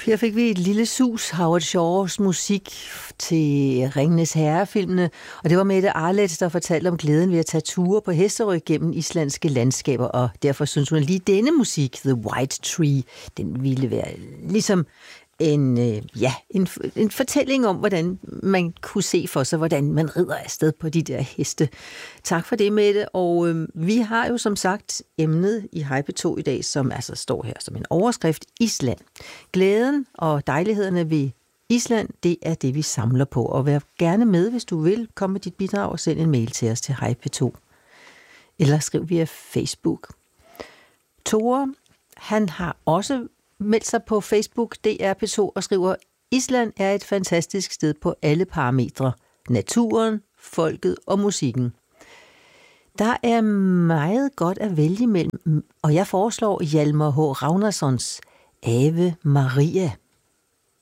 Her fik vi et lille sus Howard Shaws musik til Ringenes Herre-filmene, og det var Mette Arletz, der fortalte om glæden ved at tage ture på hesteryg gennem islandske landskaber, og derfor synes hun, at lige denne musik, The White Tree, den ville være ligesom en fortælling om, hvordan man kunne se for sig, hvordan man rider afsted på de der heste. Tak for det, Mette. Og vi har jo som sagt emnet i Hej P2 i dag, som altså står her som en overskrift, Island. Glæden og dejlighederne ved Island, det er det, vi samler på. Og vær gerne med, hvis du vil komme med dit bidrag og send en mail til os til Hej P2. Eller skriv via Facebook. Tore, han har også meldt sig på Facebook DR P2 og skriver, Island er et fantastisk sted på alle parametre. Naturen, folket og musikken. Der er meget godt at vælge mellem, og jeg foreslår Hjalmar H. Ragnarssons Ave Maria.